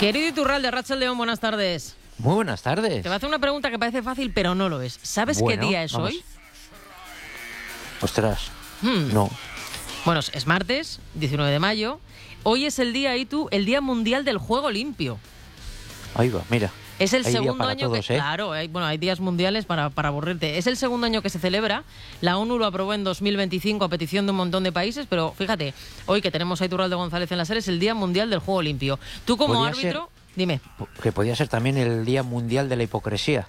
Querido Iturralde, Rachel León, buenas tardes. Muy buenas tardes. Te voy a hacer una pregunta que parece fácil, pero no lo es. ¿Sabes qué día es hoy? Ostras, no. Bueno, es martes, 19 de mayo. Hoy es el día mundial del juego limpio. Ahí va, mira. Es el hay segundo día año todos, que... Claro, hay días mundiales para aburrirte. Es el segundo año que se celebra. La ONU lo aprobó en 2025 a petición de un montón de países, pero fíjate, hoy que tenemos a Iturralde González en la SER es el Día Mundial del Juego Limpio. Tú como árbitro... Dime. Que podía ser también el Día Mundial de la Hipocresía.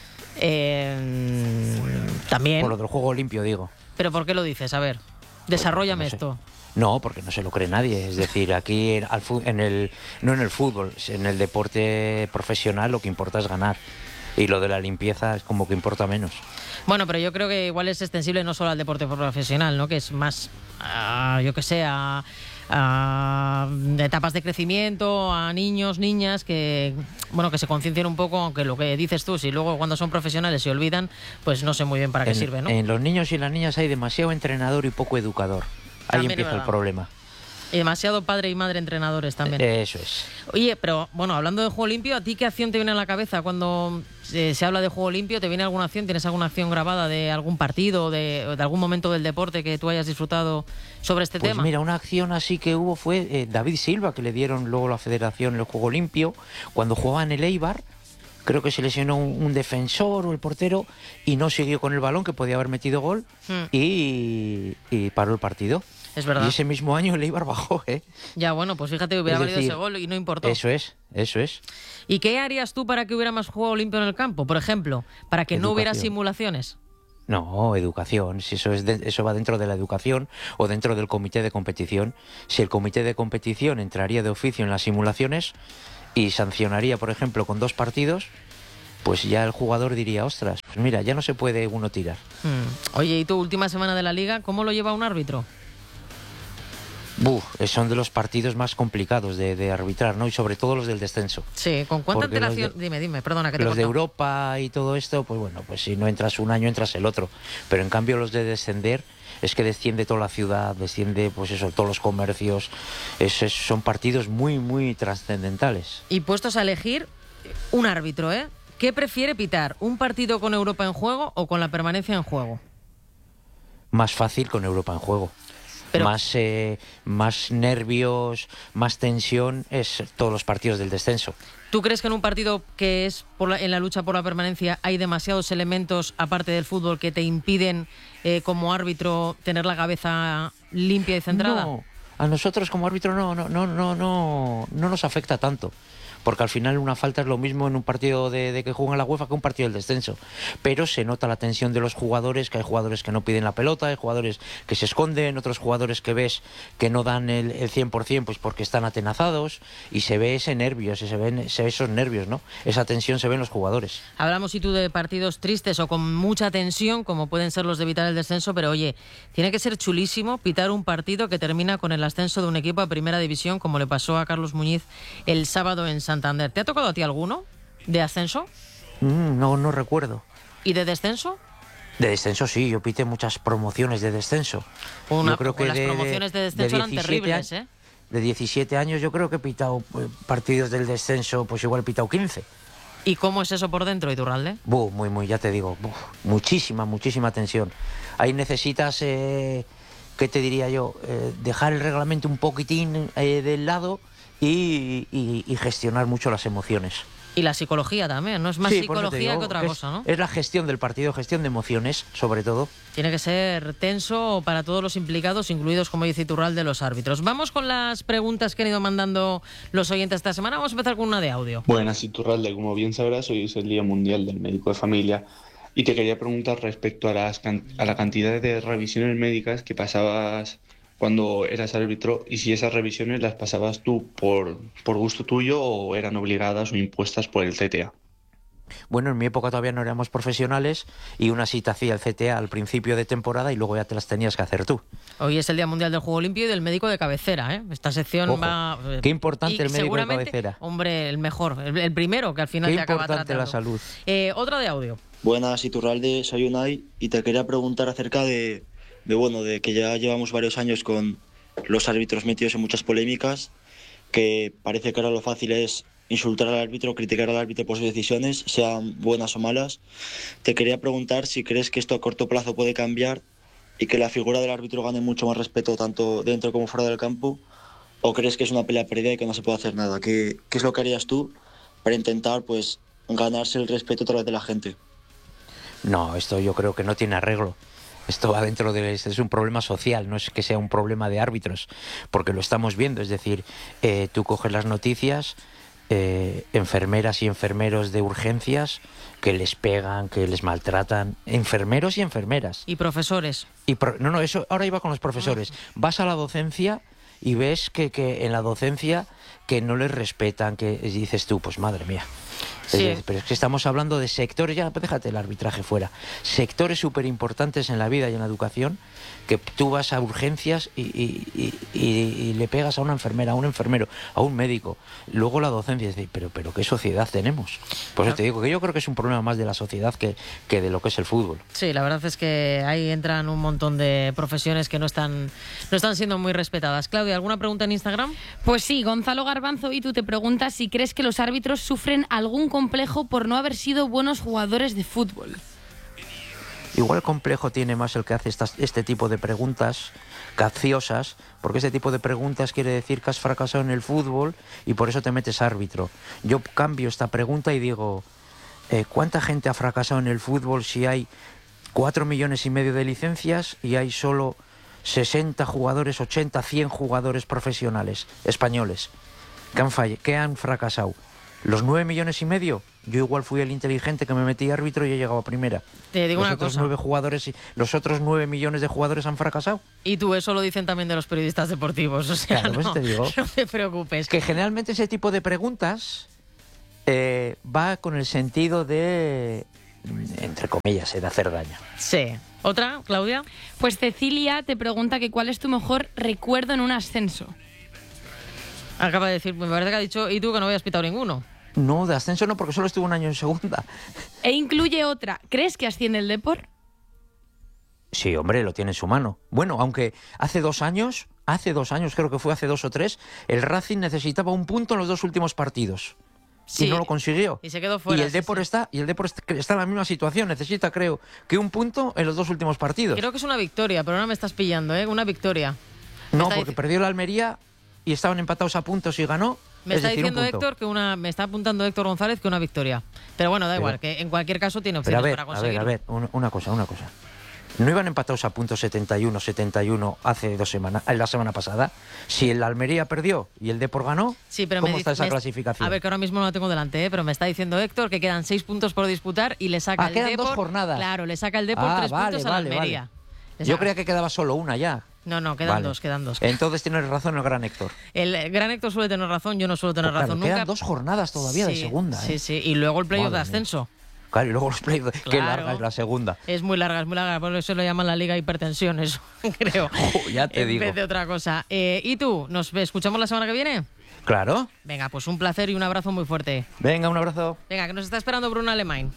También. Por lo del juego limpio, digo. ¿Pero por qué lo dices? A ver, desarróllame esto. No, porque no se lo cree nadie. Es decir, aquí no en el fútbol, en el deporte profesional lo que importa es ganar. Y lo de la limpieza es como que importa menos. Bueno, pero yo creo que igual es extensible no solo al deporte profesional, ¿no? Que es más, yo qué sé, a etapas de crecimiento, a niños, niñas que se conciencien un poco, aunque lo que dices tú, si luego cuando son profesionales se olvidan, pues no sé muy bien para qué sirve, ¿no? En los niños y las niñas hay demasiado entrenador y poco educador. Ahí empieza el problema. Y demasiado padre y madre entrenadores también. Eso es. Oye, pero bueno, hablando de juego limpio, ¿a ti qué acción te viene a la cabeza cuando se habla de juego limpio? ¿Te viene alguna acción? ¿Tienes alguna acción grabada de algún partido o de algún momento del deporte que tú hayas disfrutado sobre este tema? Pues mira, una acción así que hubo fue David Silva, que le dieron luego la federación el juego limpio, cuando jugaba en el Eibar. Creo que se lesionó un defensor o el portero y no siguió con el balón, que podía haber metido gol, y paró el partido. Es verdad. Y ese mismo año el Eibar bajó, ¿eh? Ya, bueno, pues fíjate, hubiera valido ese gol y no importó. Eso es. ¿Y qué harías tú para que hubiera más juego limpio en el campo? Por ejemplo, para que no hubiera simulaciones. No, educación. Si eso va dentro de la educación o dentro del comité de competición. Si el comité de competición entraría de oficio en las simulaciones y sancionaría, por ejemplo, con 2 partidos, pues ya el jugador diría, ostras, pues mira, ya no se puede uno tirar. Oye, ¿y tu última semana de la Liga, cómo lo lleva un árbitro? Son de los partidos más complicados de arbitrar, ¿no? Y sobre todo los del descenso. Sí, ¿con cuánta antelación? Dime, perdona que te he cortado. Los de Europa y todo esto, pues bueno, pues si no entras un año, entras el otro. Pero en cambio los de descender, es que desciende toda la ciudad, desciende, pues eso, todos los comercios. Son partidos muy, muy trascendentales. Y puestos a elegir un árbitro, ¿eh? ¿Qué prefiere pitar? ¿Un partido con Europa en juego o con la permanencia en juego? Más fácil con Europa en juego. Pero más nervios, más tensión es todos los partidos del descenso. ¿Tú crees que en un partido que es en la lucha por la permanencia hay demasiados elementos, aparte del fútbol, que te impiden como árbitro tener la cabeza limpia y centrada? No, a nosotros como árbitro no nos afecta tanto. Porque al final una falta es lo mismo en un partido de que juegan la UEFA que un partido del descenso. Pero se nota la tensión de los jugadores, que hay jugadores que no piden la pelota, hay jugadores que se esconden, otros jugadores que ves que no dan el 100% pues porque están atenazados, y se ve ese nervio, se ve esos nervios, ¿no? Esa tensión se ve en los jugadores. Hablamos, y tú, de partidos tristes o con mucha tensión, como pueden ser los de evitar el descenso, pero oye, tiene que ser chulísimo pitar un partido que termina con el ascenso de un equipo a Primera División, como le pasó a Carlos Muñiz el sábado en Santander. ¿Te ha tocado a ti alguno de ascenso? No recuerdo. ¿Y de descenso? De descenso sí, yo pité muchas promociones de descenso. Yo creo que las promociones de descenso eran terribles, ¿eh? De 17 años yo creo que he pitado partidos del descenso, pues igual he pitado 15. ¿Y cómo es eso por dentro, Iturralde? Muy, ya te digo, muchísima tensión. Ahí necesitas, ¿qué te diría yo? Dejar el reglamento un poquitín del lado y gestionar mucho las emociones. Y la psicología también, ¿no? Es más psicología que otra cosa, ¿no? Es la gestión del partido, gestión de emociones, sobre todo. Tiene que ser tenso para todos los implicados, incluidos, como dice Iturralde, los árbitros. Vamos con las preguntas que han ido mandando los oyentes esta semana. Vamos a empezar con una de audio. Buenas, Iturralde. Como bien sabrás, hoy es el Día Mundial del Médico de Familia. Y te quería preguntar respecto a la cantidad de revisiones médicas que pasabas cuando eras árbitro, y si esas revisiones las pasabas tú por gusto tuyo o eran obligadas o impuestas por el CTA. Bueno, en mi época todavía no éramos profesionales y una sí te hacía el CTA al principio de temporada y luego ya te las tenías que hacer tú. Hoy es el Día Mundial del Juego Limpio y del médico de cabecera, ¿eh? Esta sección va... Qué importante el médico de cabecera. Hombre, el mejor, el primero que al final te acaba tratando. Qué importante la salud. Otra de audio. Buenas, Iturralde, soy Unai y te quería preguntar acerca de que ya llevamos varios años con los árbitros metidos en muchas polémicas, que parece que ahora lo fácil es insultar al árbitro, criticar al árbitro por sus decisiones, sean buenas o malas. Te quería preguntar si crees que esto a corto plazo puede cambiar y que la figura del árbitro gane mucho más respeto tanto dentro como fuera del campo, o crees que es una pelea perdida y que no se puede hacer nada. ¿Qué es lo que harías tú para intentar pues ganarse el respeto a través de la gente? No, esto yo creo que no tiene arreglo. Esto va dentro de... Es un problema social, no es que sea un problema de árbitros, porque lo estamos viendo. Es decir, tú coges las noticias, enfermeras y enfermeros de urgencias que les pegan, que les maltratan, enfermeros y enfermeras. Y profesores. No, eso ahora iba con los profesores. Vas a la docencia y ves que en la docencia que no les respetan, que dices tú, pues madre mía. Sí. Pero es que estamos hablando de sectores, ya déjate el arbitraje fuera, sectores súper importantes en la vida y en la educación, que tú vas a urgencias y le pegas a una enfermera, a un enfermero, a un médico. Luego la docencia, es decir, pero ¿qué sociedad tenemos? Por eso te digo que yo creo que es un problema más de la sociedad que de lo que es el fútbol. Sí, la verdad es que ahí entran un montón de profesiones que no están siendo muy respetadas. Claudia, ¿alguna pregunta en Instagram? Pues sí, Gonzalo Garbanzo, y tú te preguntas si crees que los árbitros sufren algún complejo por no haber sido buenos jugadores de fútbol. Igual complejo tiene más el que hace este tipo de preguntas capciosas, porque este tipo de preguntas quiere decir que has fracasado en el fútbol y por eso te metes árbitro. Yo cambio esta pregunta y digo, ¿cuánta gente ha fracasado en el fútbol si hay 4,5 millones de licencias y hay solo 60 jugadores, 80, 100 jugadores profesionales españoles que han fracasado? ¿Los 9,5 millones? Yo igual fui el inteligente que me metí árbitro y he llegado a primera. Te digo una cosa. Los otros 9 millones de jugadores han fracasado. Y tú, eso lo dicen también de los periodistas deportivos. O sea, claro, pues te digo, no te preocupes. Que generalmente ese tipo de preguntas va con el sentido de, entre comillas, de hacer daño. Sí. ¿Otra, Claudia? Pues Cecilia te pregunta que cuál es tu mejor recuerdo en un ascenso. Acaba de decir, me parece que ha dicho, y tú que no habías pitado ninguno. No, de ascenso no, porque solo estuve un año en segunda. E incluye otra. ¿Crees que asciende el Depor? Sí, hombre, lo tiene en su mano. Bueno, aunque hace 2 años, creo que fue hace 2 o 3, el Racing necesitaba un punto en los 2 últimos partidos. Sí, y no lo consiguió. Y se quedó fuera. Y el Depor está en la misma situación. Necesita, creo, que un punto en los 2 últimos partidos. Creo que es una victoria, pero no me estás pillando, ¿eh? Una victoria. No, porque perdió la Almería y estaban empatados a puntos y ganó. Me está diciendo Héctor me está apuntando Héctor González que una victoria. Pero bueno, da igual, que en cualquier caso tiene opciones para conseguirlo. A ver, una cosa. ¿No iban empatados a puntos 71 hace 2 semanas, la semana pasada? Si el Almería perdió y el Depor ganó, sí, pero ¿cómo está esa clasificación? A ver, que ahora mismo no la tengo delante, pero me está diciendo Héctor que quedan 6 puntos por disputar y le saca el quedan Depor. 2 jornadas. Claro, le saca el Depor 3 puntos a la Almería. Vale. Yo creía que quedaba solo una ya. No, quedan dos. Entonces tienes razón el gran Héctor. El gran Héctor suele tener razón, yo no suelo tener razón nunca. Quedan 2 jornadas todavía de segunda. Sí, y luego el playoff de ascenso. Claro, y luego los playoffs, qué larga es la segunda. Es muy larga, por eso lo llaman la Liga Hipertensión, eso, creo. Ya te digo. En vez de otra cosa. ¿Y tú? ¿Nos escuchamos la semana que viene? Claro. Venga, pues un placer y un abrazo muy fuerte. Venga, un abrazo. Venga, que nos está esperando Bruno Alemán.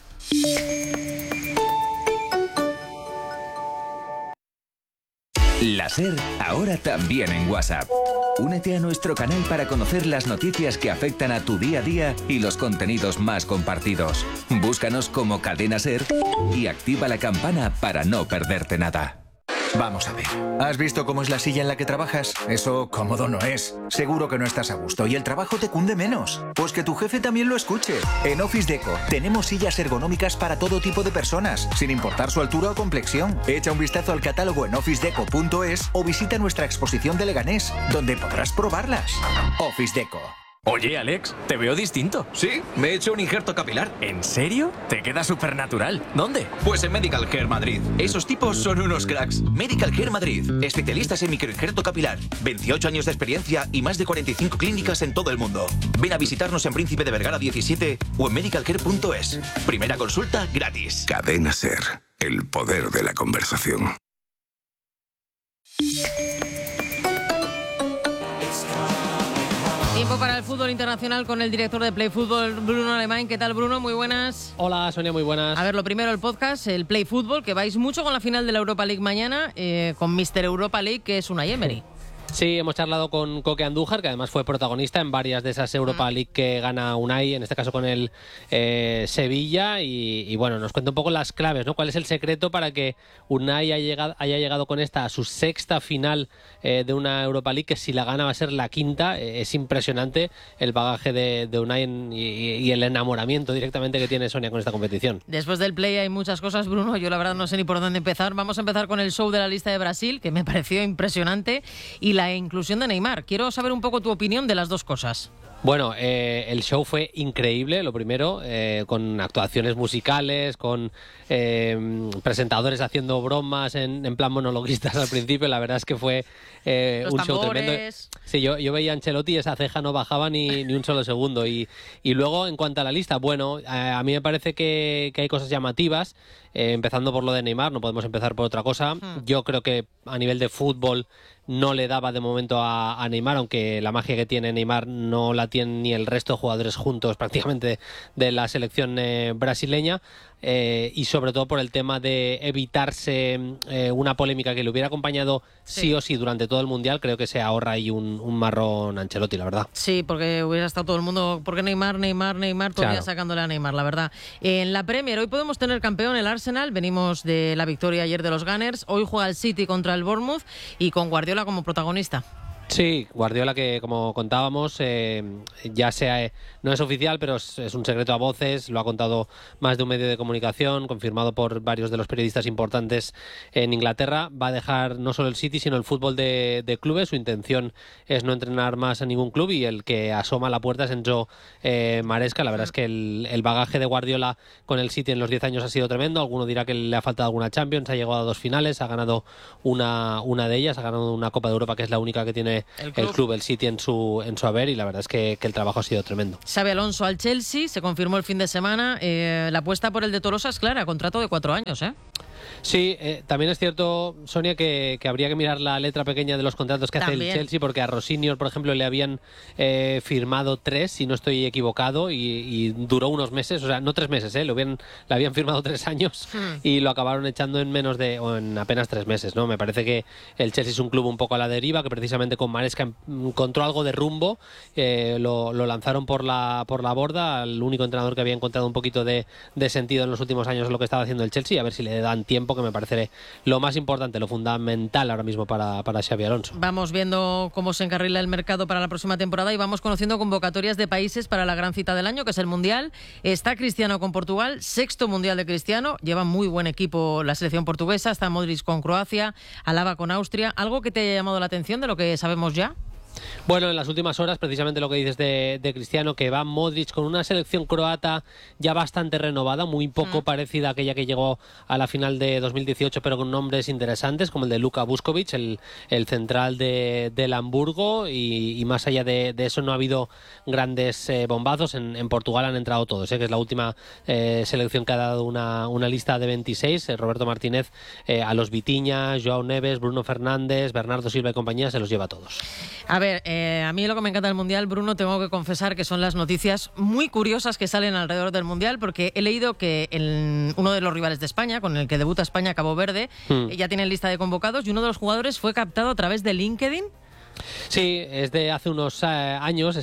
La SER, ahora también en WhatsApp. Únete a nuestro canal para conocer las noticias que afectan a tu día a día y los contenidos más compartidos. Búscanos como Cadena SER y activa la campana para no perderte nada. Vamos a ver. ¿Has visto cómo es la silla en la que trabajas? Eso cómodo no es. Seguro que no estás a gusto y el trabajo te cunde menos. Pues que tu jefe también lo escuche. En Office Deco tenemos sillas ergonómicas para todo tipo de personas, sin importar su altura o complexión. Echa un vistazo al catálogo en officedeco.es o visita nuestra exposición de Leganés, donde podrás probarlas. Office Deco. Oye, Alex, te veo distinto. Sí, me he hecho un injerto capilar. ¿En serio? Te queda súper natural. ¿Dónde? Pues en Medical Care Madrid. Esos tipos son unos cracks. Medical Care Madrid. Especialistas en microinjerto capilar. 28 años de experiencia y más de 45 clínicas en todo el mundo. Ven a visitarnos en Príncipe de Vergara 17 o en medicalcare.es. Primera consulta gratis. Cadena SER. El poder de la conversación. Tiempo para el fútbol internacional con el director de Play Fútbol, Bruno Alemán. ¿Qué tal, Bruno? Muy buenas. Hola, Sonia, muy buenas. A ver, lo primero, el podcast, el Play Fútbol, que vais mucho con la final de la Europa League mañana, con Mr. Europa League, que es Unai Emery. Sí, hemos charlado con Coque Andújar, que además fue protagonista en varias de esas Europa League que gana Unai, en este caso con el Sevilla, y bueno, nos cuenta un poco las claves, ¿no? ¿Cuál es el secreto para que Unai haya llegado con esta a su sexta final de una Europa League, que si la gana va a ser la quinta? Es impresionante el bagaje de Unai y el enamoramiento directamente que tiene Sonia con esta competición. Después del play hay muchas cosas, Bruno, yo la verdad no sé ni por dónde empezar. Vamos a empezar con el show de la lista de Brasil, que me pareció impresionante, y la inclusión de Neymar. Quiero saber un poco tu opinión de las dos cosas. Bueno, el show fue increíble, lo primero, con actuaciones musicales, con presentadores haciendo bromas en plan monologuistas al principio. La verdad es que fue un show tremendo. Sí, yo veía a Ancelotti y esa ceja no bajaba ni un solo segundo. Y luego, en cuanto a la lista, bueno, a mí me parece que hay cosas llamativas, empezando por lo de Neymar, no podemos empezar por otra cosa. Yo creo que a nivel de fútbol no le daba de momento a Neymar, aunque la magia que tiene Neymar no la tienen ni el resto de jugadores juntos prácticamente de la selección brasileña, y sobre todo por el tema de evitarse una polémica que le hubiera acompañado sí o sí durante todo el Mundial. Creo que se ahorra ahí un marrón Ancelotti, la verdad. Sí, porque hubiera estado todo el mundo, porque Neymar, todavía sacándole a Neymar, la verdad. En la Premier hoy podemos tener campeón el Arsenal, venimos de la victoria ayer de los Gunners, hoy juega el City contra el Bournemouth y con Guardiola como protagonista. Sí, Guardiola, que como contábamos, ya sea no es oficial, pero es un secreto a voces, lo ha contado más de un medio de comunicación, confirmado por varios de los periodistas importantes en Inglaterra. Va a dejar no solo el City, sino el fútbol de clubes. Su intención es no entrenar más a ningún club, y el que asoma a la puerta es Enzo Maresca. La verdad es que el bagaje de Guardiola con el City en los 10 años ha sido tremendo. Alguno dirá que le ha faltado alguna Champions, ha llegado a 2 finales, ha ganado una de ellas, ha ganado una Copa de Europa, que es la única que tiene el club, el City, en su haber, y la verdad es que el trabajo ha sido tremendo. Xabi Alonso al Chelsea, se confirmó el fin de semana. La apuesta por el de Tolosa es clara, contrato de 4 años, ¿eh? Sí, también es cierto, Sonia, que habría que mirar la letra pequeña de los contratos que hace el Chelsea, porque a Rosinio, por ejemplo, le habían firmado 3, si no estoy equivocado, y duró unos meses, o sea, no 3 meses, le habían firmado 3 años y lo acabaron echando en apenas 3 meses, ¿no? Me parece que el Chelsea es un club un poco a la deriva, que precisamente con Maresca encontró algo de rumbo, lo lanzaron por la borda, el único entrenador que había encontrado un poquito de sentido en los últimos años en lo que estaba haciendo el Chelsea, a ver si le dan tiempo, que me parece lo más importante, lo fundamental ahora mismo para Xabi Alonso. Vamos viendo cómo se encarrila el mercado para la próxima temporada y vamos conociendo convocatorias de países para la gran cita del año, que es el Mundial. Está Cristiano con Portugal, 6º Mundial de Cristiano, lleva muy buen equipo la selección portuguesa, está Modric con Croacia, Alaba con Austria. ¿Algo que te haya llamado la atención de lo que sabemos ya? Bueno, en las últimas horas, precisamente lo que dices de Cristiano, que va Modric con una selección croata ya bastante renovada, muy poco parecida a aquella que llegó a la final de 2018, pero con nombres interesantes, como el de Luka Vuskovic, el central del Hamburgo, y más allá de eso no ha habido grandes bombazos. En Portugal han entrado todos, que es la última selección que ha dado una lista de 26. Roberto Martínez a los Vitinha, Joao Neves, Bruno Fernández, Bernardo Silva y compañía se los lleva a todos. A ver, a mí lo que me encanta del Mundial, Bruno, tengo que confesar que son las noticias muy curiosas que salen alrededor del Mundial, porque he leído que uno de los rivales de España, con el que debuta España, Cabo Verde, ya tiene lista de convocados, y uno de los jugadores fue captado a través de LinkedIn. Sí, es de hace unos años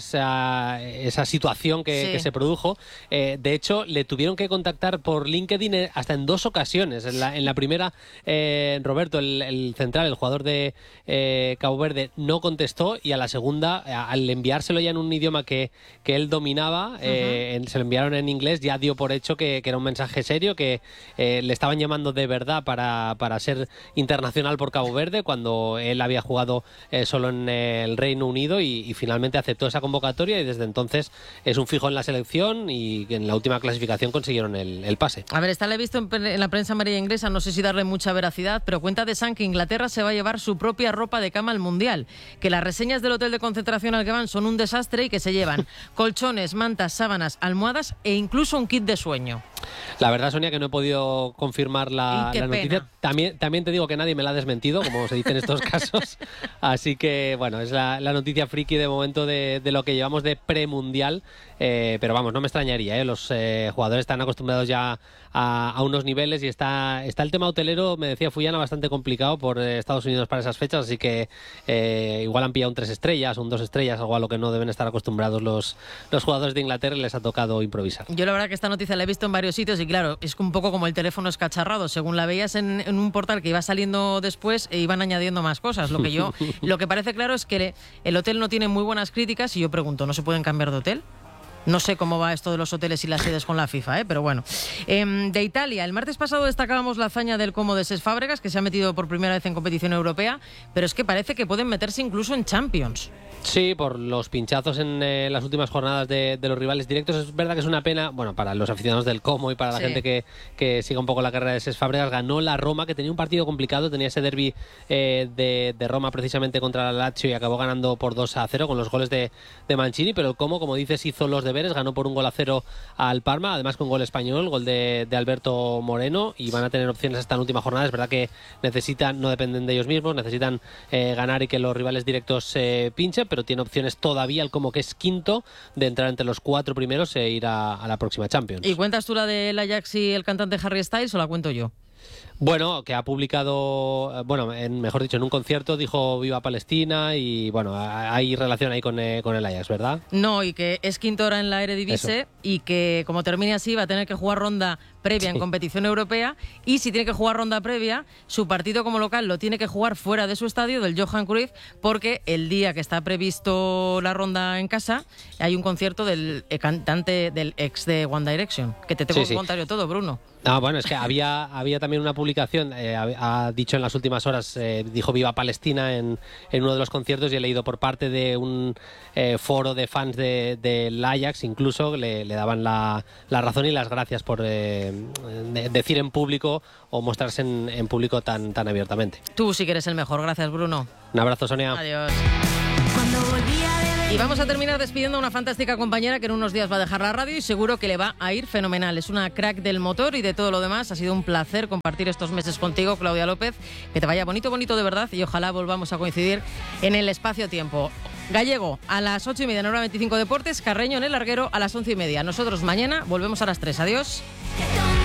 esa situación que se produjo. De hecho, le tuvieron que contactar por LinkedIn hasta en 2 ocasiones. En la primera, Roberto, el central, el jugador de Cabo Verde, no contestó, y a la segunda, al enviárselo ya en un idioma que él dominaba, se lo enviaron en inglés, ya dio por hecho que era un mensaje serio, que le estaban llamando de verdad para ser internacional por Cabo Verde, cuando él había jugado solo en el Reino Unido, y finalmente aceptó esa convocatoria, y desde entonces es un fijo en la selección, y en la última clasificación consiguieron el pase. A ver, esta la he visto en la prensa amarilla inglesa, no sé si darle mucha veracidad, pero cuenta de Sun que Inglaterra se va a llevar su propia ropa de cama al Mundial, que las reseñas del hotel de concentración al que van son un desastre, y que se llevan colchones, mantas, sábanas, almohadas e incluso un kit de sueño. La verdad, Sonia, que no he podido confirmar la noticia. También te digo que nadie me la ha desmentido, como se dice en estos casos. Así que, bueno, es la noticia friki de momento de lo que llevamos de premundial. Pero vamos, no me extrañaría, Los jugadores están acostumbrados ya a unos niveles, y está el tema hotelero, me decía Fuyana, bastante complicado por Estados Unidos para esas fechas, así que igual han pillado un 3 estrellas, un 2 estrellas, algo a lo que no deben estar acostumbrados los jugadores de Inglaterra, y les ha tocado improvisar. Yo la verdad que esta noticia la he visto en varios sitios y claro, es un poco como el teléfono escacharrado, según la veías en un portal que iba saliendo después e iban añadiendo más cosas. Lo que parece claro es que el hotel no tiene muy buenas críticas y yo pregunto, ¿no se pueden cambiar de hotel? No sé cómo va esto de los hoteles y las sedes con la FIFA, pero bueno. De Italia, el martes pasado destacábamos la hazaña del Como de Cesc Fábregas, que se ha metido por primera vez en competición europea, pero es que parece que pueden meterse incluso en Champions. Sí, por los pinchazos en las últimas jornadas de los rivales directos. Es verdad que es una pena, bueno, para los aficionados del Como y para la gente que siga un poco la carrera de Cesc Fábregas. Ganó la Roma, que tenía un partido complicado, tenía ese derbi de Roma precisamente contra la Lazio, y acabó ganando por 2-0 con los goles de Mancini, pero el como dices, hizo los deberes, ganó por 1-0 al Parma, además con gol español, gol de Alberto Moreno, y van a tener opciones esta última jornada. Es verdad que no dependen de ellos mismos, necesitan ganar y que los rivales directos pinchen, pero tiene opciones todavía el Como, que es quinto, de entrar entre los 4 primeros e ir a la próxima Champions. ¿Y cuentas tú la del Ajax y el cantante Harry Styles o la cuento yo? Bueno, que ha publicado, mejor dicho, en un concierto dijo Viva Palestina, y bueno, hay relación ahí con el Ajax, ¿verdad? No, y que es quinto ahora en la Eredivisie. Eso. Y que como termine así va a tener que jugar ronda previa en competición europea, y si tiene que jugar ronda previa, su partido como local lo tiene que jugar fuera de su estadio, del Johan Cruyff, porque el día que está previsto la ronda en casa hay un concierto del cantante del ex de One Direction, que te tengo que contar yo todo, Bruno. Bueno, es que había también una publicación, ha dicho en las últimas horas, dijo Viva Palestina en uno de los conciertos, y he leído por parte de un foro de fans del Ajax, incluso le daban la razón y las gracias por decir en público o mostrarse en público tan abiertamente. Tú sí que eres el mejor, gracias Bruno. Un abrazo, Sonia. Adiós. Y vamos a terminar despidiendo a una fantástica compañera que en unos días va a dejar la radio y seguro que le va a ir fenomenal. Es una crack del motor y de todo lo demás. Ha sido un placer compartir estos meses contigo, Claudia López. Que te vaya bonito, bonito de verdad, y ojalá volvamos a coincidir en el espacio-tiempo. Gallego a las 8:30 en Hora 25 Deportes, Carreño en El Larguero a las 11:30. Nosotros mañana volvemos a las 3. Adiós.